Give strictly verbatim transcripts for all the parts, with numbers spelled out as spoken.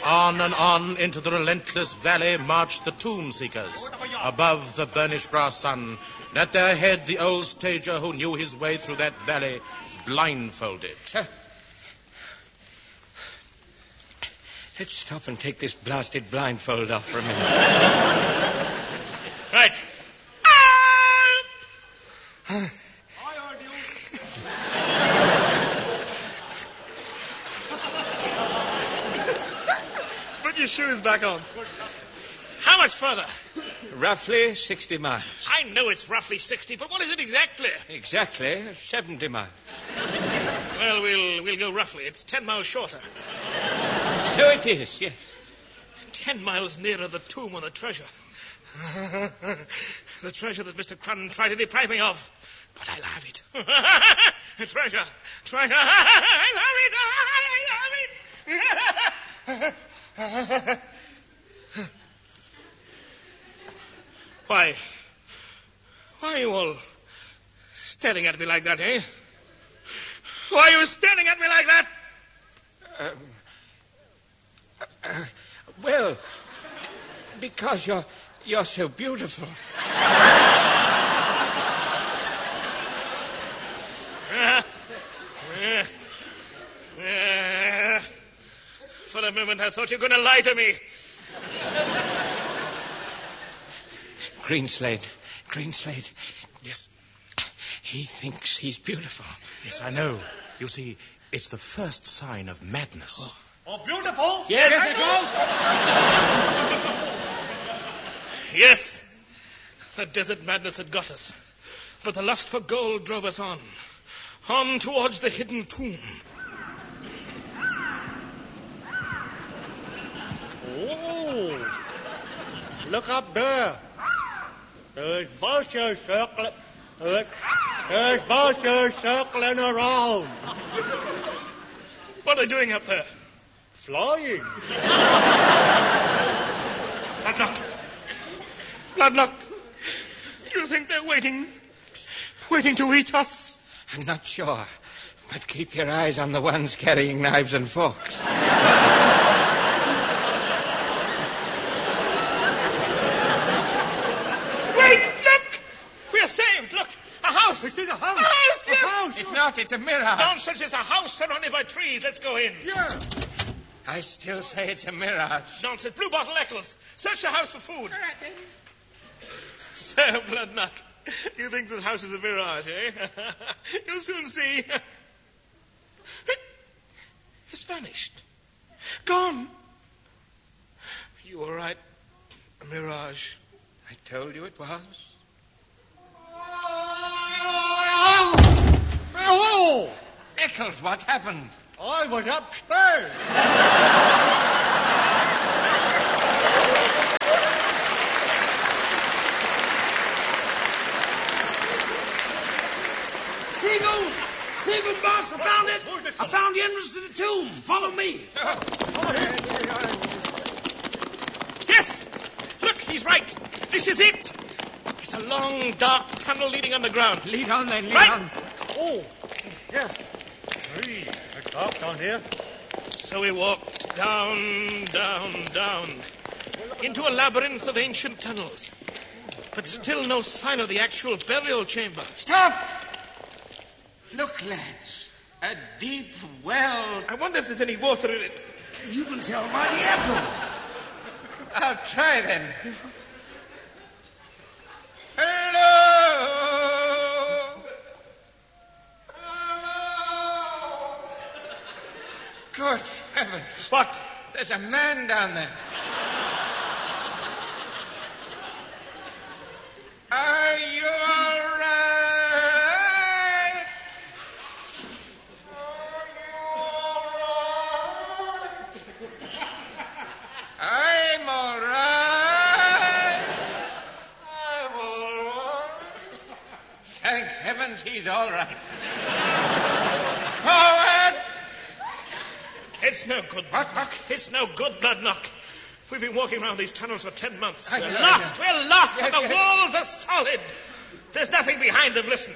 On and on into the relentless valley marched the tomb seekers, above the burnished brass sun, and at their head the old stager who knew his way through that valley, blindfolded. Uh, let's stop and take this blasted blindfold off for a minute. Right. Uh, Put your shoes back on. How much further? Roughly sixty miles. I know it's roughly sixty, but what is it exactly? Exactly seventy miles. Well, we'll we'll go roughly. It's ten miles shorter. So it is, yes. Ten miles nearer the tomb of the treasure. The treasure that Mister Crun tried to deprive me of. But I love it. Treasure. Treasure. I love it. I love it. Why? Why are you all staring at me like that, eh? Why are you staring at me like that? Um, uh, well, because you're you're so beautiful. Uh, uh, uh, for a moment I thought you were going to lie to me. Greenslade, Greenslade. Yes. He thinks he's beautiful. Yes, I know. You see, it's the first sign of madness. Oh, oh beautiful? Yes, yes it was. Yes, the desert madness had got us. But the lust for gold drove us on. On towards the hidden tomb. Oh, look up there. There's vultures circling. There's vultures circling around. What are they doing up there? Flying. Bloodlock. Bloodlock. Do you think they're waiting? Waiting to eat us? I'm not sure. But keep your eyes on the ones carrying knives and forks. It is a house. A house, yes. A house. It's not. It's a mirror. Nonsense. It's a house surrounded by trees. Let's go in. Yeah. I still say it's a mirage. Nonsense. Blue bottle Eccles. Search the house for food. All right, then. Sir Bloodnut, you think this house is a mirage, eh? You'll soon see. It's vanished. Gone. You were right. A mirage. I told you it was. Oh! Eccles, what happened? I was upstairs. Seagull! Seagull, boss, I found it! I found the entrance to the tomb. Follow me. Yes! Look, he's right. This is it. It's a long, dark tunnel leading underground. Lead on, then, lead right. on. Oh, yeah. Hey, it's dark down here. So we walked down, down, down, into a labyrinth of ancient tunnels. But still no sign of the actual burial chamber. Stop! Look, lads. A deep well. I wonder if there's any water in it. You can tell by the echo. I'll try, then. Hello! Hello! Good heavens. What? There's a man down there. Are you all right? Are you all right? I'm all right. I'm all right. Thank heavens he's all right. Forward! It's no good. What, what? It's no good, Bloodknock. We've been walking around these tunnels for ten months. I We're know, lost. I know. We're lost. Yes, and the yes. walls are solid. There's nothing behind them. Listen.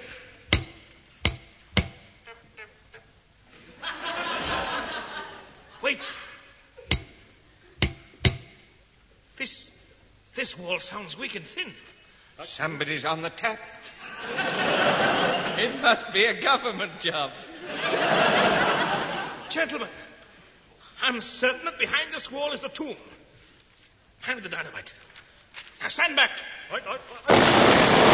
Wait. This wall sounds weak and thin. Somebody's on the tap. It must be a government job. Gentlemen, I'm certain that behind this wall is the tomb. Hand me the dynamite. Now stand back. Right, right, right.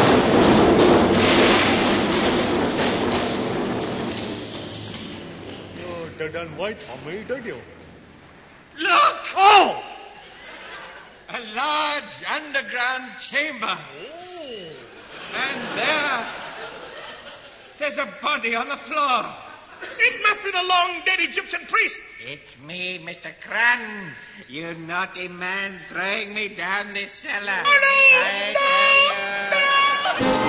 You done wait for me, did you? Look! Oh! A large underground chamber. Oh. And there, there's a body on the floor. It must be the long-dead Egyptian priest. It's me, Mister Cran. You naughty man throwing me down this cellar. Oh, no! I No! tell you.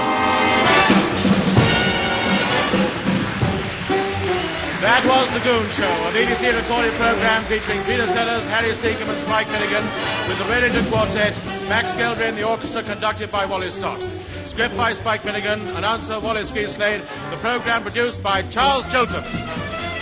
That was The Goon Show, a B B C recorded program featuring Peter Sellers, Harry Seacombe and Spike Milligan, with the Reddington Quartet, Max Geldry and the orchestra conducted by Wally Stott. Script by Spike Milligan, announcer Wallace Geeslade, the program produced by Charles Chilton.